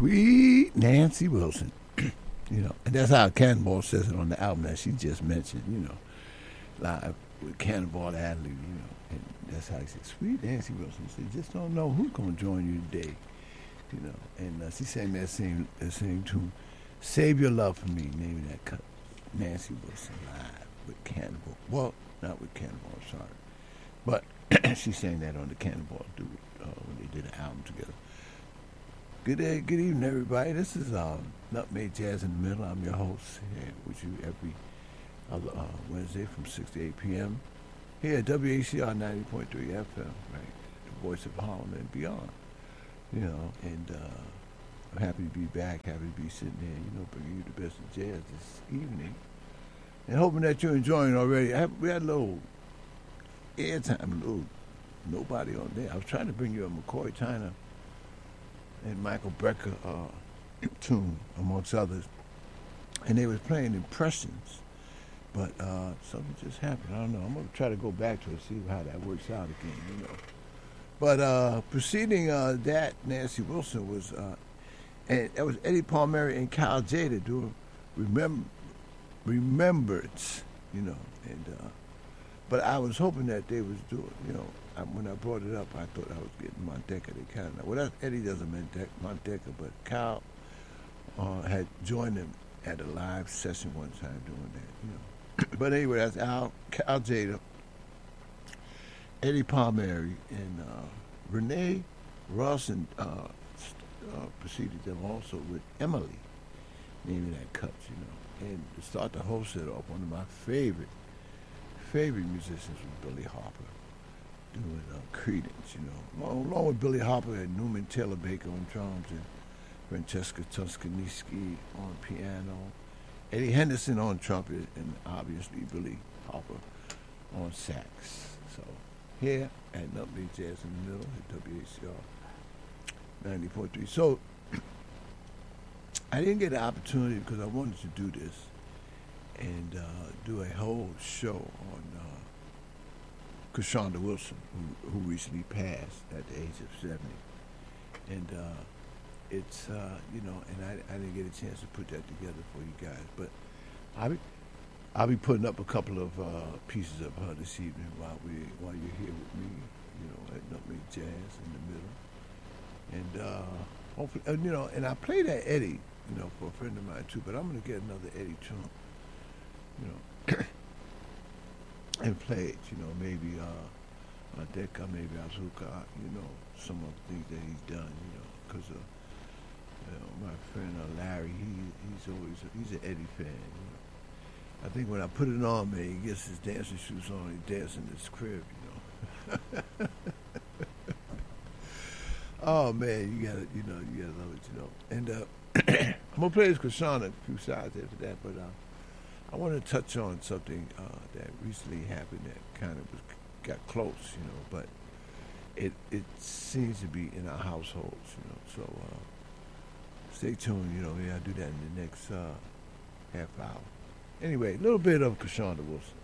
Sweet Nancy Wilson. And that's how Cannonball says it on the album that she just mentioned, live with Cannonball Adderley, and that's how he said, Sweet Nancy Wilson. She said, just don't know who's going to join you today, and she sang that same tune, Save Your Love for Me, name of that cut, Nancy Wilson live with Cannonball. Well, not with Cannonball, sorry. But she sang that on the Cannonball dude when they did an album together. Good evening, everybody. This is Nutmeg Jazz in the Middle. I'm your host here with you every other Wednesday from 6 to 8 p.m. here at WACR 90.3 FM, right? The voice of Harlem and beyond. And I'm happy to be back, happy to be sitting there, bringing you the best of jazz this evening. And hoping that you're enjoying it already. We had a little airtime, a little nobody on there. I was trying to bring you a McCoy Tyner and Michael Brecker tune, amongst others. And they was playing Impressions. But something just happened. I don't know. I'm going to try to go back to it, see how that works out again, But preceding that, Nancy Wilson was, and that was Eddie Palmieri and Kyle Jada doing Remembrance, and but I was hoping that they was doing, when I brought it up, I thought I was getting Montecca. They kind of, well, Eddie doesn't Montecca, but Kyle had joined them at a live session one time doing that, But anyway, that's Kyle Jada, Eddie Palmieri, and Renee Rawson preceded them also with Emily, naming that cut, And to start the whole set off, one of my favorite musicians was Billy Harper, doing Credence, Along with Billy Harper and Newman Taylor Baker on drums and Francesca Toscanini on piano, Eddie Henderson on trumpet, and obviously Billy Harper on sax. So here at Nutmeg Jazz in the Middle at WACR 90.3. So I didn't get an opportunity because I wanted to do this and do a whole show on Kashonda Wilson, who recently passed at the age of 70. And it's, and I didn't get a chance to put that together for you guys. But I'll be putting up a couple of pieces of her this evening while you're here with me, at Nutmeg Jazz in the middle. And hopefully, and I play that Eddie, for a friend of mine too, but I'm going to get another Eddie tune, and play it, maybe Decca, maybe Azuka, some of the things that he's done, because my friend Larry, he's an Eddie fan, I think when I put it on, man, he gets his dancing shoes on, he dances in his crib, Oh man, you gotta love it, And I'm gonna play this Kashonda a few sides after that, but I want to touch on something that recently happened that kind of got close, but it seems to be in our households, So stay tuned, I'll do that in the next half hour. Anyway, a little bit of Kashonda Wilson.